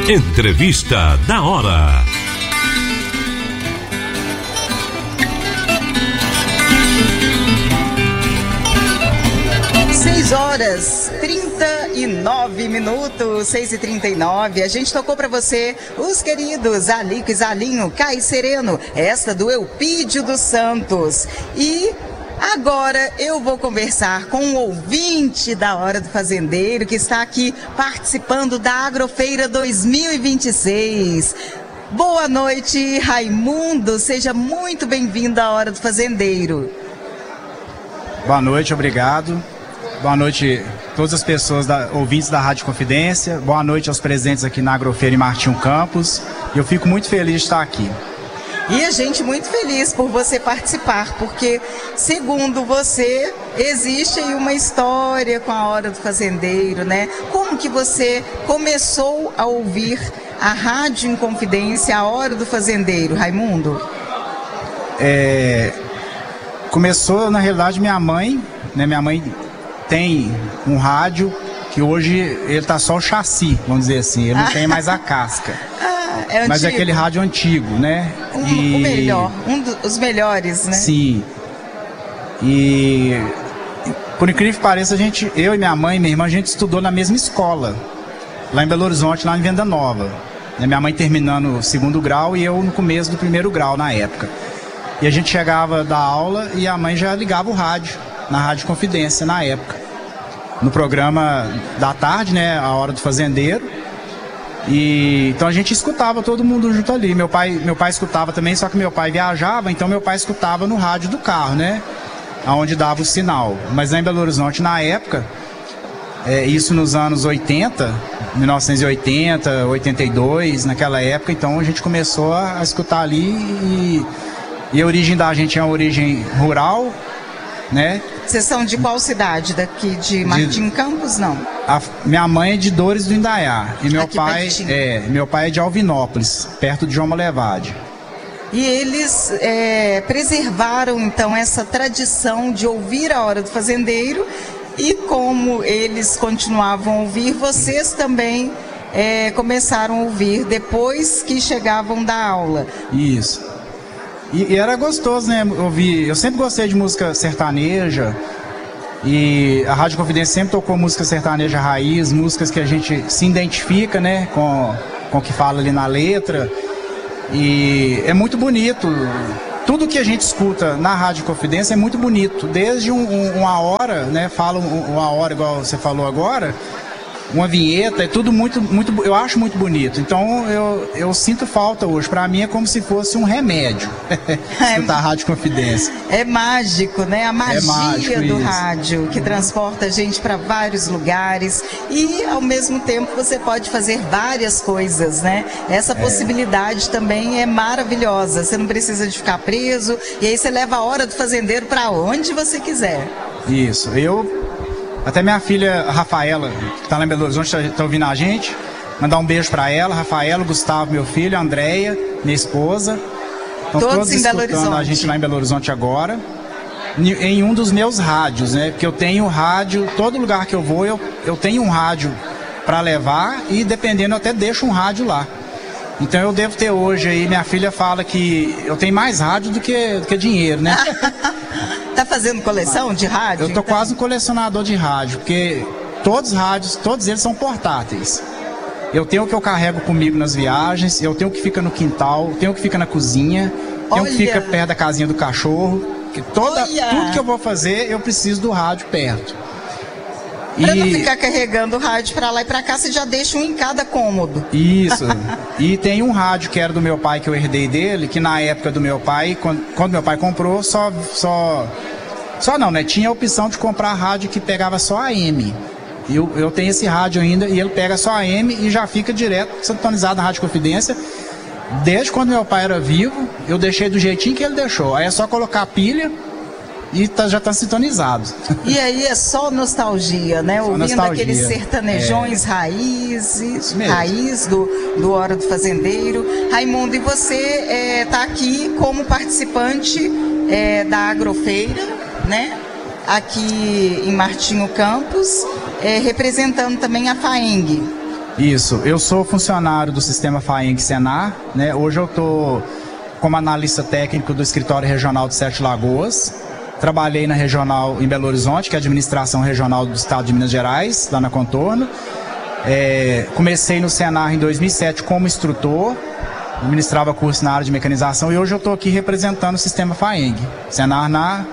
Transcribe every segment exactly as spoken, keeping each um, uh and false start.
Entrevista da hora. seis horas, trinta e nove minutos, seis e trinta e nove. A gente tocou para você os queridos Alico e Zalinho, Cai Sereno, esta do Eupídio dos Santos. E agora eu vou conversar com um ouvinte da Hora do Fazendeiro que está aqui participando da Agrofeira dois mil e vinte e seis. Boa noite, Raimundo. Seja muito bem-vindo à Hora do Fazendeiro. Boa noite, obrigado. Boa noite a todas as pessoas, da, ouvintes da Rádio Confidência. Boa noite aos presentes aqui na Agrofeira em Martinho Campos. Eu fico muito feliz de estar aqui. E a gente muito feliz por você participar, porque, segundo você, existe aí uma história com a Hora do Fazendeiro, né? Como que você começou a ouvir a Rádio em Confidência, a Hora do Fazendeiro, Raimundo? É, começou, na realidade, minha mãe, né? Minha mãe tem um rádio que hoje ele tá só o chassi, vamos dizer assim, ele não tem mais a casca. Ah, é mas é aquele rádio antigo, né? Um, e... O melhor, um dos melhores, né? Sim. E por incrível que pareça, a gente, eu e minha mãe e minha irmã, a gente estudou na mesma escola, lá em Belo Horizonte, lá em Venda Nova. Minha mãe terminando o segundo grau e eu no começo do primeiro grau na época. E a gente chegava da aula e a mãe já ligava o rádio, na Rádio Confidência na época. No programa da tarde, né, a Hora do Fazendeiro. E então a gente escutava todo mundo junto ali. Meu pai, meu pai escutava também, só que meu pai viajava, então meu pai escutava no rádio do carro, né, aonde dava o sinal. Mas lá em Belo Horizonte na época, é, isso nos anos oitenta, mil novecentos e oitenta, oitenta e dois, naquela época, então a gente começou a, a escutar ali e, e a origem da gente é uma origem rural, né? Vocês são de qual cidade? Daqui de Martim de, Campos, não? A, minha mãe é de Dores do Indaiá e meu Aqui pai pertinho. é meu pai é de Alvinópolis, perto de João Molevade. E eles é, preservaram então essa tradição de ouvir a Hora do Fazendeiro, e como eles continuavam a ouvir, vocês também é, começaram a ouvir depois que chegavam da aula. Isso. E, e era gostoso, né, ouvir. Eu sempre gostei de música sertaneja. E a Rádio Confidência sempre tocou música sertaneja raiz, músicas que a gente se identifica, né, com, com o que fala ali na letra. E é muito bonito. Tudo que a gente escuta na Rádio Confidência é muito bonito. Desde um, um, uma hora, né, fala um, uma hora igual você falou agora, uma vinheta, é tudo muito, muito, eu acho muito bonito. Então eu, eu sinto falta hoje. Para mim é como se fosse um remédio. Escutar a Rádio Confidência. É mágico, né? A magia é mágico, do isso. rádio, que transporta a gente para vários lugares e ao mesmo tempo você pode fazer várias coisas, né? Essa possibilidade é. também é maravilhosa. Você não precisa de ficar preso e aí você leva a Hora do Fazendeiro para onde você quiser. Isso. Eu Até minha filha Rafaela, que está lá em Belo Horizonte, está ouvindo a gente. Mandar um beijo para ela, Rafaela, Gustavo, meu filho, Andréia, minha esposa. Estão todos, todos em Belo escutando a gente lá em Belo Horizonte agora. Em um dos meus rádios, né? Porque eu tenho rádio, todo lugar que eu vou, eu, eu tenho um rádio para levar e dependendo eu até deixo um rádio lá. Então eu devo ter hoje aí, minha filha fala que eu tenho mais rádio do que, do que dinheiro, né? Tá fazendo coleção de rádio? Eu tô então? quase um colecionador de rádio, porque todos os rádios, todos eles são portáteis. Eu tenho o que eu carrego comigo nas viagens, eu tenho o que fica no quintal, eu tenho o que fica na cozinha, tenho o que fica perto da casinha do cachorro. Que toda, tudo que eu vou fazer, eu preciso do rádio perto. Pra e... não ficar carregando o rádio pra lá e pra cá, você já deixa um em cada cômodo. Isso. E tem um rádio que era do meu pai, que eu herdei dele, que na época do meu pai, quando, quando meu pai comprou, só, só... Só não, né? Tinha a opção de comprar rádio que pegava só A M. E eu, eu tenho esse rádio ainda, e ele pega só A M e já fica direto sintonizado na Rádio Confidência. Desde quando meu pai era vivo, eu deixei do jeitinho que ele deixou. Aí é só colocar a pilha e tá, já tá sintonizado. E aí é só nostalgia, né? Só ouvindo nostalgia. Aqueles sertanejões é. raízes, raiz do, do Hora do Fazendeiro. Raimundo, e você é, tá aqui como participante é, da Agrofeira, né? Aqui em Martinho Campos, é, representando também a FAENG. Isso, eu sou funcionário do Sistema FAENG Senar, né? Hoje eu estou como analista técnico do Escritório Regional de Sete Lagoas. Trabalhei na regional em Belo Horizonte, que é a administração regional do estado de Minas Gerais, lá na Contorno. É, comecei no Senar em dois mil e sete como instrutor, ministrava curso na área de mecanização e hoje eu estou aqui representando o Sistema FAENG Senar na...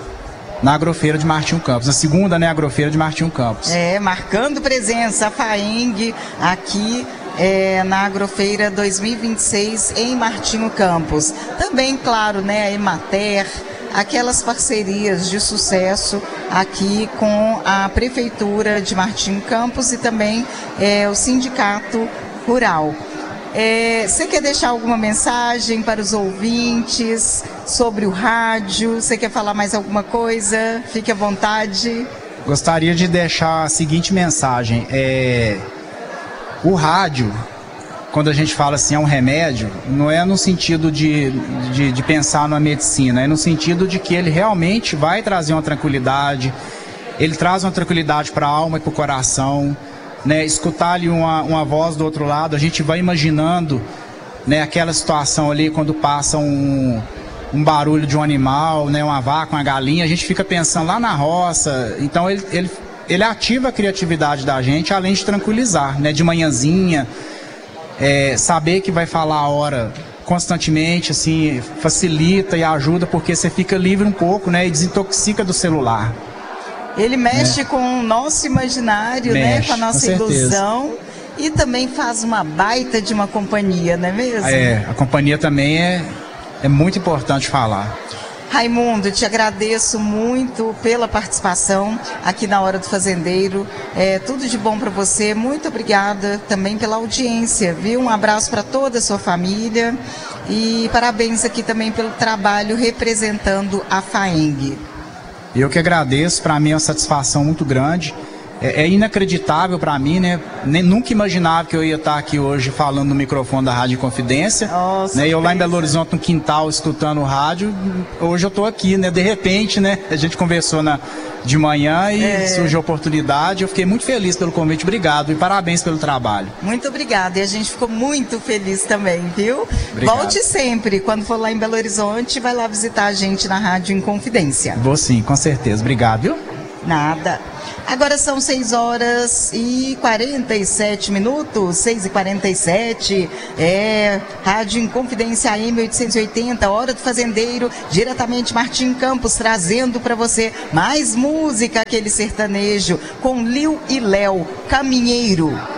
na Agrofeira de Martinho Campos, na segunda, né, Agrofeira de Martinho Campos. É, marcando presença, a FAENG aqui é, na Agrofeira dois mil e vinte e seis em Martinho Campos. Também, claro, né, a Emater, aquelas parcerias de sucesso aqui com a Prefeitura de Martinho Campos e também é, o Sindicato Rural. Você é, quer deixar alguma mensagem para os ouvintes sobre o rádio? Você quer falar mais alguma coisa? Fique à vontade. Gostaria de deixar a seguinte mensagem. É, o rádio, quando a gente fala assim, é um remédio, não é no sentido de, de, de pensar na medicina, é no sentido de que ele realmente vai trazer uma tranquilidade, ele traz uma tranquilidade para a alma e para o coração. Né, escutar ali uma, uma voz do outro lado, a gente vai imaginando, né, aquela situação ali quando passa um, um barulho de um animal, né, uma vaca, uma galinha, a gente fica pensando lá na roça. Então ele, ele, ele ativa a criatividade da gente, além de tranquilizar, né, de manhãzinha, é, saber que vai falar a hora constantemente, assim, facilita e ajuda porque você fica livre um pouco, né, e desintoxica do celular. Ele mexe, né, com o nosso imaginário, mexe, né, com a nossa com ilusão e também faz uma baita de uma companhia, não é mesmo? É, a companhia também é, é muito importante falar. Raimundo, te agradeço muito pela participação aqui na Hora do Fazendeiro. É, tudo de bom para você. Muito obrigada também pela audiência, viu? Um abraço para toda a sua família e parabéns aqui também pelo trabalho representando a FAENG. Eu que agradeço, para mim é uma satisfação muito grande. É, é inacreditável para mim, né? Nem, nunca imaginava que eu ia estar aqui hoje falando no microfone da Rádio Confidência. Nossa, né? Eu lá em Belo Horizonte, no quintal, escutando o rádio. Hoje eu estou aqui, né? De repente, né? A gente conversou na, de manhã e é. surgiu a oportunidade. Eu fiquei muito feliz pelo convite. Obrigado e parabéns pelo trabalho. Muito obrigada. E a gente ficou muito feliz também, viu? Obrigado. Volte sempre. Quando for lá em Belo Horizonte, vai lá visitar a gente na Rádio Inconfidência. Vou sim, com certeza. Obrigado, viu? Nada. Agora são seis horas e quarenta e sete minutos, seis e quarenta e sete, é Rádio Inconfidência A M oitocentos e oitenta, Hora do Fazendeiro, diretamente Martinho Campos, trazendo para você mais música, aquele sertanejo, com Lil e Léo, Caminheiro.